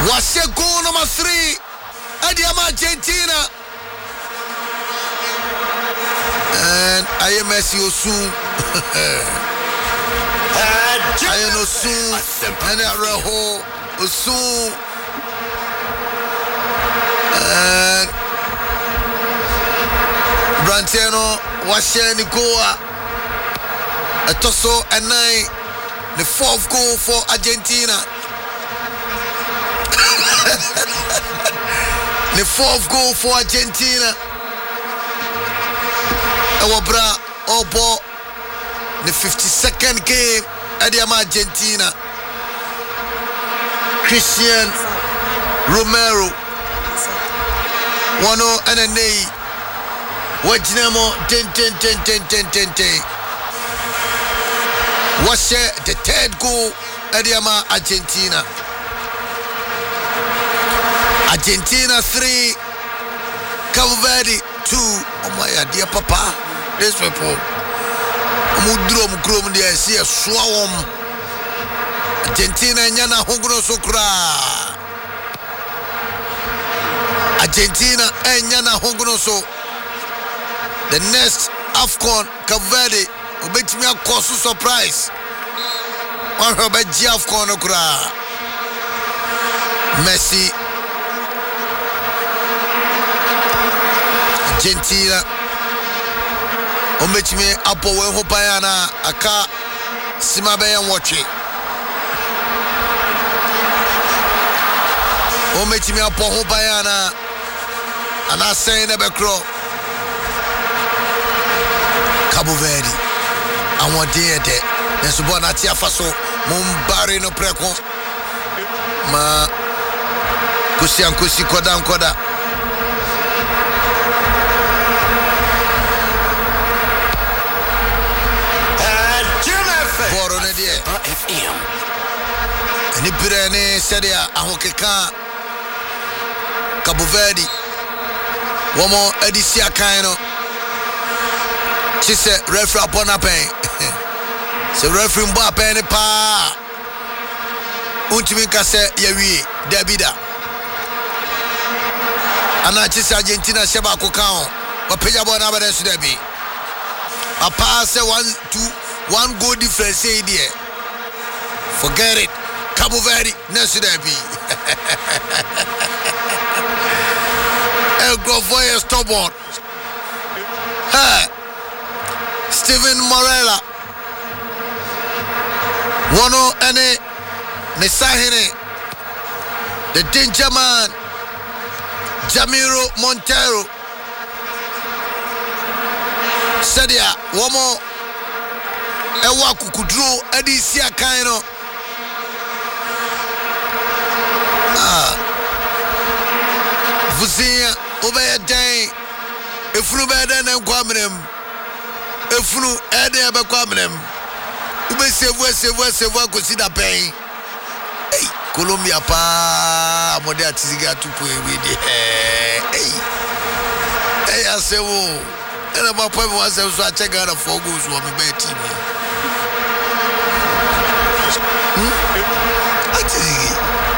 What's your goal number 3? Adiama Argentina. And I am Messi Osun. I am Osun. And I Reho Osun. And Branteno Washe Nicoa. A Tosso and 9. The 4th goal for Argentina. The 4th goal for Argentina. Awabra Obo. The 52nd game at the Argentina. Christian Romero. 1-0 and a nay. Wajinamo 10. Was the 3rd goal at the Argentina. Argentina 3, Cabo Verde 2. Oh my dear papa, this people. Mudrom krom dia see a swam. Argentina nyana hongro sokra. Argentina nyana hongro so. The next AFCON Cabo Verde obet me a cause surprise. One Robert G AFCON okra. Messi Argentina Omechime apo we hopayana aka simabe yan watche Omechime apo hopayana ana say na bekro Cabo Verde awon de de subo na tia faso mumbare no preko ma kusi koda FM. Ni pirene sedia ahokeka Cabo Verde. Womo edisia kaino. She said referee upon a pen. Se referee mbo pen pa. Untimi kase yewi debida. Ana chisa Argentina sheba ko kan. Wa peja bona ba desu debi. Apa se 1 goal difference here. Forget it. Cabo Verde, next to El Grovoy stubborn. Hey, Steven Morella. 1-0 and Nesahine. The danger man. Jamiro Montero. Sadia, one more. Ewa kukudro edisia kaino. Vusia obey day. Efunu beda na kwamnem. Efunu ede abekwamnem. Ube save consider pay. Hey, Colombia pa mode atiziga tupu ewede. Hey, asewo. Ena ma point was so I check out 4 goals for me be team.